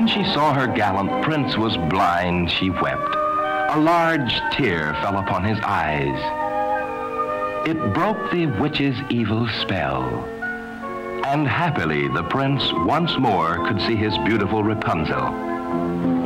when she saw her gallant prince was blind, she wept. A large tear fell upon his eyes. It broke the witch's evil spell, and happily the prince once more could see his beautiful Rapunzel.